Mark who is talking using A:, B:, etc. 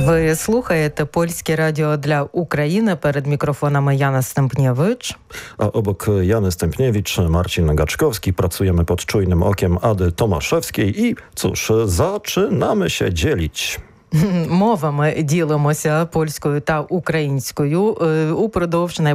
A: Ви слухаєте Польське радіо для України. Перед мікрофонами Jana Stępniewicz.
B: A obok Jany Stępniewicz, Marcin Gaczkowski. Pracujemy pod czujnym okiem Ady Tomaszewskiej i cóż, zaczynamy się dzielić.
A: Мовами ділимося польською та українською упродовж